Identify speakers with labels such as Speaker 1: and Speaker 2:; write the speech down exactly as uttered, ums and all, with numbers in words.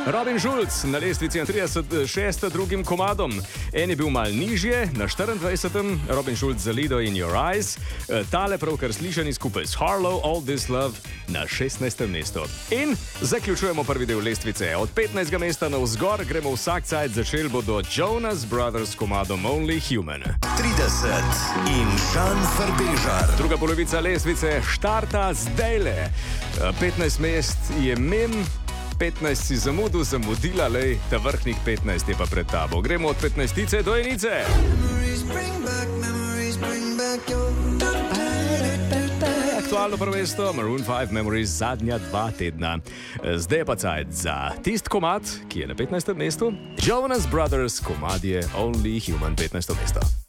Speaker 1: Robin Schulz na lestvici na trideset šest drugim komadom. En je bil mal nižje, na štiriindvajsetem Robin Schulz za Lido in Your Eyes. Tale pravkar slišani skupaj s Harlow, All This Love na šestnajstem mestu. In zaključujemo prvi del lestvice. Od petnajstega mesta navzgor gremo vsak cajt, začeli bodo Jonas Brothers s komadom Only Human.
Speaker 2: trideset in Žan Farbežar.
Speaker 1: Druga polovica lestvice štarta zdajle. petnajst mest je mem, petnajst si zamudil, zamudila, lej, ta vrhnih petnajst je pa pred tabo. Gremo od petnajstice do enice. Aktualno prvo mesto, Maroon five Memories, zadnja dva tedna. Zdaj je pa cajt za tist komad, ki je na petnajstem mestu. Jonas Brothers komad je Only Human, petnajsto mesto.